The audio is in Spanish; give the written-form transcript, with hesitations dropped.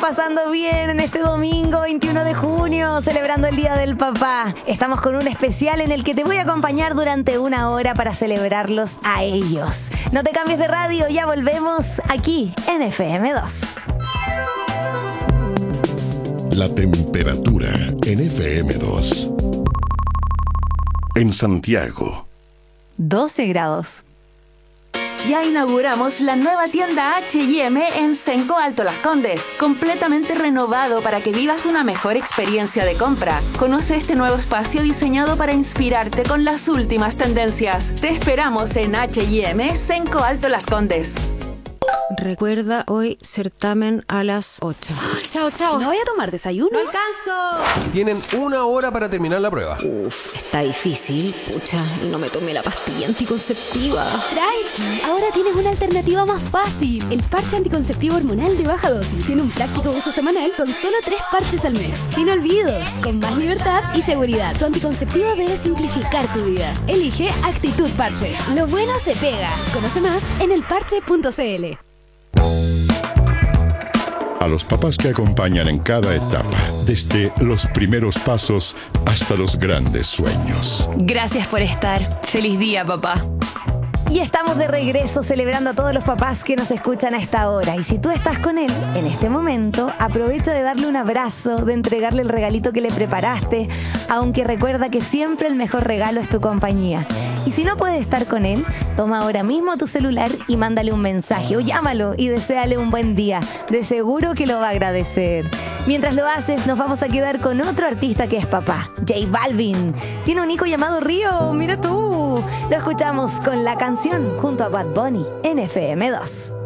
pasando bien en este domingo 21 de junio, celebrando el Día del Papá? Estamos con un especial en el que te voy a acompañar durante una hora para celebrarlos a ellos. No te cambies de radio, ya volvemos aquí en FM2. La temperatura en FM2. En Santiago, 12 grados. Ya inauguramos la nueva tienda H&M en Cenco Alto Las Condes, completamente renovado para que vivas una mejor experiencia de compra. Conoce este nuevo espacio diseñado para inspirarte con las últimas tendencias. Te esperamos en H&M Cenco Alto Las Condes. Recuerda hoy certamen a las 8. Chao, chao. ¿No voy a tomar desayuno? ¡No alcanzo! Tienen 1 hora para terminar la prueba. Uf, está difícil. Pucha, no me tomé la pastilla anticonceptiva. Tranqui, ahora tienes una alternativa más fácil. El parche anticonceptivo hormonal de baja dosis. Tiene un práctico uso semanal con solo 3 parches al mes. Sin olvidos, con más libertad y seguridad. Tu anticonceptivo debe simplificar tu vida. Elige Actitud Parche. Lo bueno se pega. Conoce más en elparche.cl. a los papás que acompañan en cada etapa, desde los primeros pasos hasta los grandes sueños. Gracias por estar. Feliz día, papá. Y estamos de regreso celebrando a todos los papás que nos escuchan a esta hora. Y si tú estás con él en este momento, aprovecha de darle un abrazo, de entregarle el regalito que le preparaste, aunque recuerda que siempre el mejor regalo es tu compañía. Y si no puedes estar con él, toma ahora mismo tu celular y mándale un mensaje o llámalo y deséale un buen día. De seguro que lo va a agradecer. Mientras lo haces, nos vamos a quedar con otro artista que es papá, J Balvin. Tiene un hijo llamado Río, mira tú. Lo escuchamos con la canción junto a Bad Bunny en FM2.